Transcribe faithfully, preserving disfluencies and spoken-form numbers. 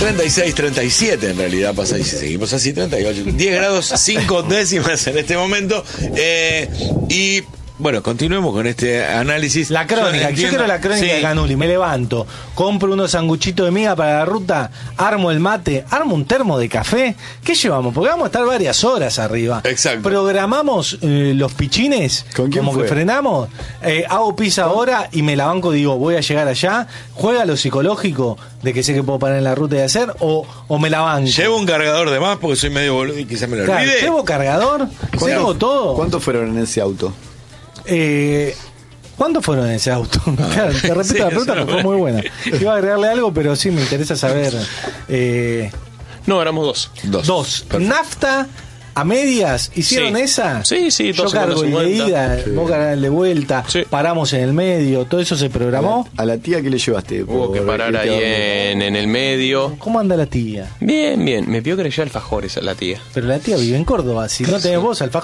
treinta y seis, treinta y siete en realidad pasa, y si seguimos así, treinta y ocho. diez grados, cinco décimas en este momento. Eh, y bueno, continuemos con este análisis. La crónica, yo, yo quiero la crónica sí. de Canuli. Me levanto, compro unos sanguchitos de miga para la ruta, armo el mate, armo un termo de café. ¿Qué llevamos? Porque vamos a estar varias horas arriba. Exacto. Programamos eh, los pichines, ¿Con quién como fue? que frenamos. Eh, hago pizza ahora y me la banco, digo, voy a llegar allá. Juega lo psicológico de que sé que puedo parar en la ruta y hacer, o, o me la banco. Llevo un cargador de más porque soy medio boludo y quizás me lo claro, olvide. llevo cargador, llevo todo. ¿Cuántos fueron en ese auto? Eh, ¿Cuántos fueron en ese auto? Claro, te repito Sí, la pregunta eso porque fue muy buena. Iba a agregarle algo, pero sí me interesa saber. Eh, No, éramos dos. Dos. dos. Perfecto. Nafta a medias. ¿Hicieron Sí. esa? Sí, sí, Yo dos cargo el de cincuenta. ida, Sí. vos cargás el de vuelta, Sí. paramos en el medio, todo eso se programó. A la tía que le llevaste. Hubo que Por- parar que ahí te- en, en el medio. ¿Cómo anda la tía? Bien, bien. Me pidió que le lleve alfajores a la tía. Pero la tía vive en Córdoba, si no tenés vos alfajor.